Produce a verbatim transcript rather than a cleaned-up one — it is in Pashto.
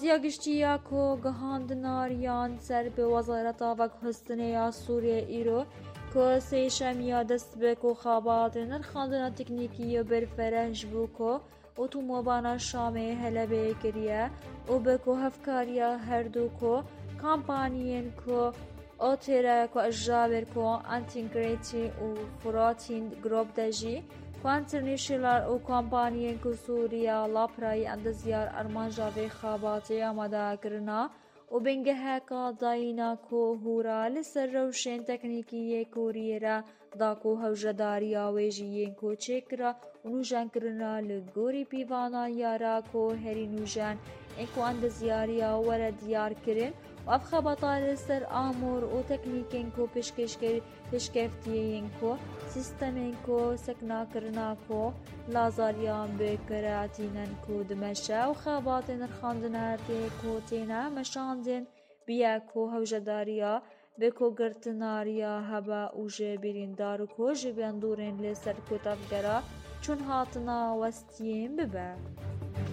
هاتیا گشتیا کو گهاندناریان سر به وزارت آوک حسنه یا سوریه ایرو که سیشمیا دست به کو خابات نرخاندنا تکنیکی و برفرنج بو کو اتومبانا شامه هلبه کریه و به کو هفکاریا هر دو کو کامپانیین کو اوتیرا کو اجابر کو انتگریتی و فراتین گروپ دجی کوانترنیشنال و کمپانیین کو سوریا لاپرای اندزیار ارمانجاوی خاباتی آماده کرنا و بنگه هکا داینا کو هورا لسر روشن تکنیکی کوریرا دا کو هوجداری آویجیین کو چکرا و نوجان کرنا لگوری پیوانا یارا کو هری نوجان انکو اندزیاری آورا دیار کرن و اف خبطال سر آمور و تکنیکین کو پشکشکر پشکفتیین کو سیستمین کو سکنا کرنا کو لازاریان بکراتینن کو دمشا و خابات نرخاندناتی کو تینا مشاندن بیا کو هوجداریا بکو گرتناریا هبا و جبرین دارو کو جبیان دورین لسر کو تفگرا چون هاتنا وستیم ببا